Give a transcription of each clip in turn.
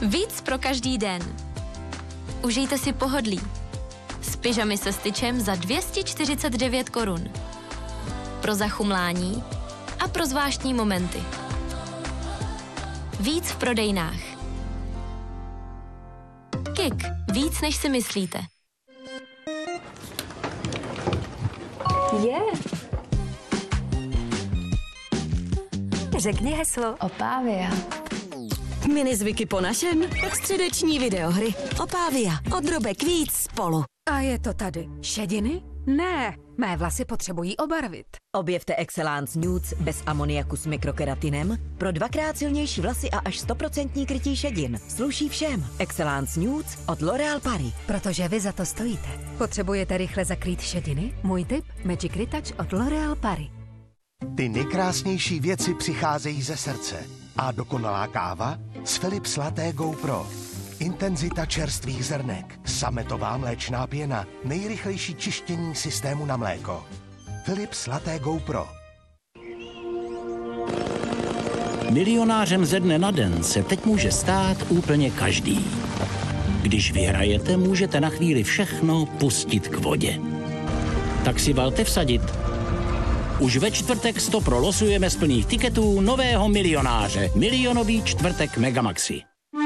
Víc pro každý den. Užijte si pohodlí. S pyžamy se styčem za 249 korun. Pro zachumlání a pro zvláštní momenty. Víc v prodejnách. KIK. Víc, než si myslíte. Řekni heslo. Opávia. Minizvyky po našem? Středeční videohry. Opávia. Odrobek víc spolu. A je to tady. Šediny? Ne, mé vlasy potřebují obarvit. Objevte Excellence Nudes bez amoniaku s mikrokeratinem pro 2x silnější vlasy a až 100% krytí šedin. Sluší všem. Excellence Nudes od L'Oréal Paris. Protože vy za to stojíte. Potřebujete rychle zakrýt šediny? Můj tip? Magic Retouch od L'Oréal Paris. Ty nejkrásnější věci přicházejí ze srdce. A dokonalá káva z Philips Latte Go Pro. Intenzita čerstvých zrnek, sametová mléčná pěna, nejrychlejší čištění systému na mléko. Philips Latte Go Pro. Milionářem ze dne na den se teď může stát úplně každý. Když vyhrajete, můžete na chvíli všechno pustit k vodě. Tak si valte vsadit. Už ve čtvrtek 100 pro losujeme z plných tiketů nového milionáře. Milionový čtvrtek Megamaxi.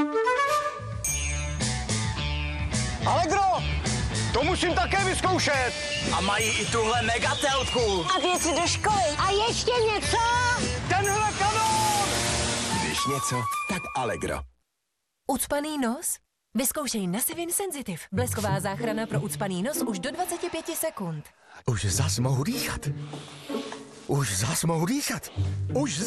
Allegro! To musím také vyzkoušet! A mají i tuhle megatelku! A věci do školy. A ještě něco? Tenhle kanón! Když něco, tak Allegro. Ucpaný nos? Vyzkoušej Nasivin Sensitive. Blesková záchrana pro ucpaný nos už do 25 sekund. Už zas mohu dýchat. Už zas mohu dýchat. Už